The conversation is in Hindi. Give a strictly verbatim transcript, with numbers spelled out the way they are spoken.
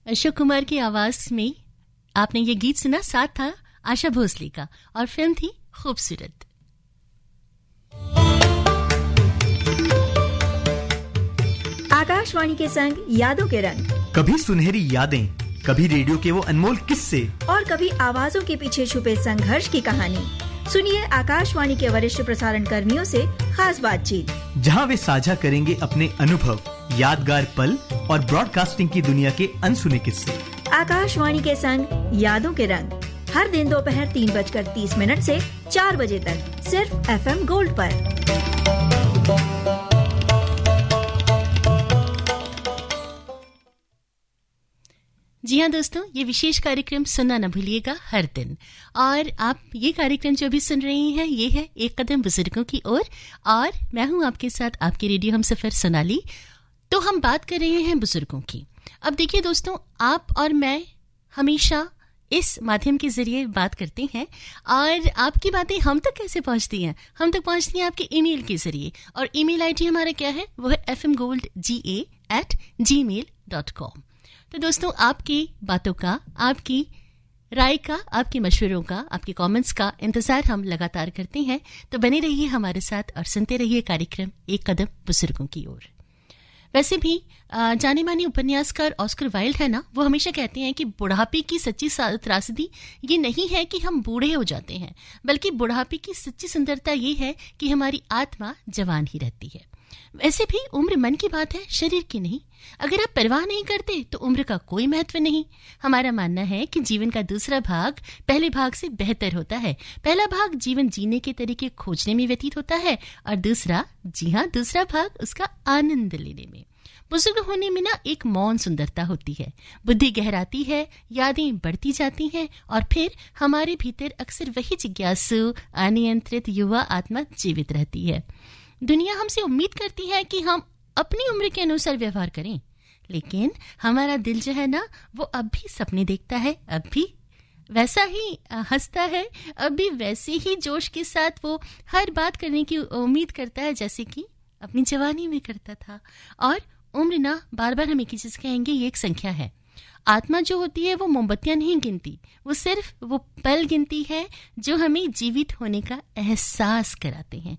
अशोक कुमार की आवाज में आपने ये गीत सुना, साथ था आशा भोसले का और फिल्म थी खूबसूरत। आकाशवाणी के संग यादों के रंग, कभी सुनहरी यादें, कभी रेडियो के वो अनमोल किस्से और कभी आवाजों के पीछे छुपे संघर्ष की कहानी। सुनिए आकाशवाणी के वरिष्ठ प्रसारण कर्मियों से खास बातचीत, जहां वे साझा करेंगे अपने अनुभव, यादगार पल और ब्रॉडकास्टिंग की दुनिया के अनसुने किस्से। आकाशवाणी के संग यादों के रंग, हर दिन दोपहर तीन बजकर तीस मिनट से चार बजे तक, सिर्फ एफएम गोल्ड पर। जी हाँ दोस्तों, ये विशेष कार्यक्रम सुनना न भूलिएगा हर दिन। और आप ये कार्यक्रम जो अभी सुन रही हैं, ये है एक कदम बुजुर्गों की ओर, और, और मैं हूं आपके साथ आपके रेडियो हम सफर सोनाली। तो हम बात कर रहे हैं बुजुर्गों की। अब देखिए दोस्तों, आप और मैं हमेशा इस माध्यम के जरिए बात करते हैं, और आपकी बातें हम तक कैसे पहुंचती हैं? हम तक पहुंचती हैं आपके ईमेल के जरिए, और ईमेल आईडी हमारा क्या है? वो है एफ एम गोल्ड जी ए एट जी मेल डॉट कॉम। तो दोस्तों, आपकी बातों का, आपकी राय का, आपके मशवरों का, आपके कमेंट्स का इंतजार हम लगातार करते हैं। तो बने रहिए हमारे साथ और सुनते रहिए कार्यक्रम एक कदम बुजुर्गों की ओर। वैसे भी जाने माने उपन्यासकार ऑस्कर वाइल्ड है ना, वो हमेशा कहते हैं कि बुढ़ापे की सच्ची त्रासदी ये नहीं है कि हम बूढ़े हो जाते हैं, बल्कि बुढ़ापे की सच्ची सुंदरता ये है कि हमारी आत्मा जवान ही रहती है। वैसे भी उम्र मन की बात है, शरीर की नहीं। अगर आप परवाह नहीं करते तो उम्र का कोई महत्व नहीं। हमारा मानना है कि जीवन का दूसरा भाग पहले भाग से बेहतर होता है। पहला भाग जीवन जीने के तरीके खोजने में व्यतीत होता है, और दूसरा, जी हाँ, दूसरा भाग उसका आनंद लेने में। बुजुर्ग होने में ना एक मौन सुंदरता होती है, बुद्धि गहराती है, यादें बढ़ती जाती हैं, और फिर हमारे भीतर अक्सर वही जिज्ञासु, अनियंत्रित युवा आत्मा जीवित रहती है। दुनिया हमसे उम्मीद करती है कि हम अपनी उम्र के अनुसार व्यवहार करें, लेकिन हमारा दिल जो है ना, वो अब भी सपने देखता है, अब भी वैसा ही हंसता है, अब भी वैसे ही जोश के साथ वो हर बात करने की उम्मीद करता है जैसे कि अपनी जवानी में करता था। और उम्र ना, बार बार हम एक ही चीज कहेंगे, ये एक संख्या है। आत्मा जो होती है वो मोमबत्तियां नहीं गिनती, वो सिर्फ वो पल गिनती है जो हमें जीवित होने का एहसास कराते हैं।